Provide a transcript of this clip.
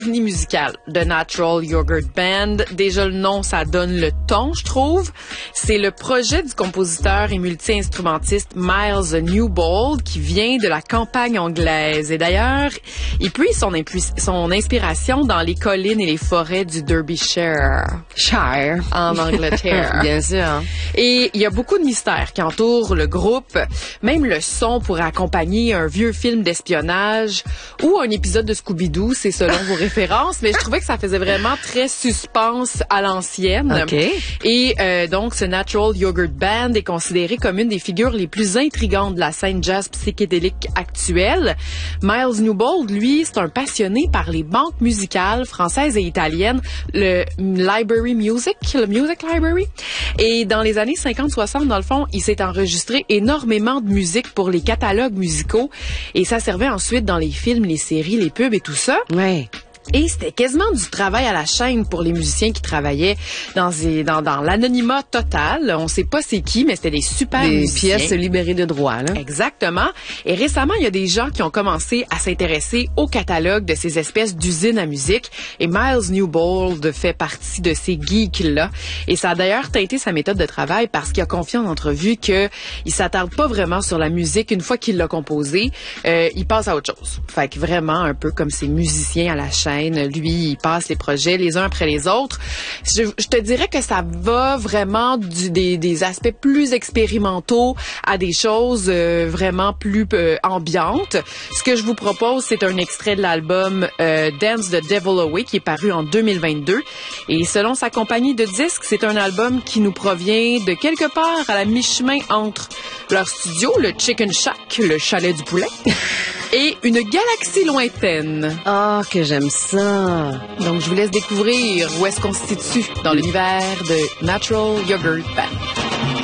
musical de Natural Yogurt Band. Déjà, le nom, ça donne le ton, je trouve. C'est le projet du compositeur et multi-instrumentiste Miles Newbold qui vient de la campagne anglaise. Et d'ailleurs, il puise son inspiration dans les collines et les forêts du Derbyshire. En Angleterre. Bien sûr. Hein. Et il y a beaucoup de mystères qui entourent le groupe. Même le son pourrait accompagner un vieux film d'espionnage ou un épisode de Scooby-Doo, c'est selon vos références. Mais je trouvais que ça faisait vraiment très suspense à l'ancienne. Okay. Et donc, ce Natural Yogurt Band est considéré comme une des figures les plus intrigantes de la scène jazz psychédélique actuelle. Miles Newbold, lui, c'est un passionné par les banques musicales françaises et italiennes, le Music Library. Et dans les années 50-60, dans le fond, il s'est enregistré énormément de musique pour les catalogues musicaux et ça servait ensuite dans les films, les séries, les pubs et tout ça. Ouais. Et c'était quasiment du travail à la chaîne pour les musiciens qui travaillaient dans l'anonymat total. On sait pas c'est qui, mais c'était des super musiciens. Des pièces libérées de droit, là. Exactement. Et récemment, il y a des gens qui ont commencé à s'intéresser au catalogue de ces espèces d'usines à musique. Et Miles Newbold fait partie de ces geeks-là. Et ça a d'ailleurs teinté sa méthode de travail parce qu'il a confié en entrevue qu'il s'attarde pas vraiment sur la musique une fois qu'il l'a composée. Il passe à autre chose. Fait que vraiment, un peu comme ces musiciens à la chaîne. Lui, il passe les projets les uns après les autres. Je te dirais que ça va vraiment des aspects plus expérimentaux à des choses vraiment plus ambiantes. Ce que je vous propose, c'est un extrait de l'album Dance the Devil Away qui est paru en 2022. Et selon sa compagnie de disques, c'est un album qui nous provient de quelque part à la mi-chemin entre leur studio, le Chicken Shack, le chalet du poulet, et une galaxie lointaine. Oh, que j'aime ça. Donc, je vous laisse découvrir où est-ce qu'on se situe dans l'univers de Natural Yogurt Band.